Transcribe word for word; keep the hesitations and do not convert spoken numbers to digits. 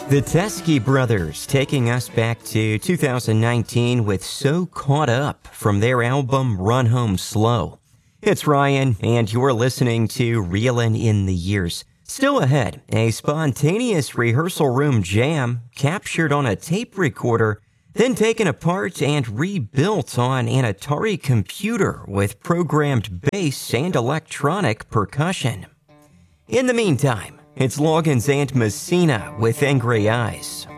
The Teskey Brothers taking us back to two thousand nineteen with So Caught Up from their album Run Home Slow. It's Ryan, and you're listening to Reelin' in the Years. Still ahead, a spontaneous rehearsal room jam captured on a tape recorder, then taken apart and rebuilt on an Atari computer with programmed bass and electronic percussion. In the meantime, it's Loggins and Messina with Angry Eyes.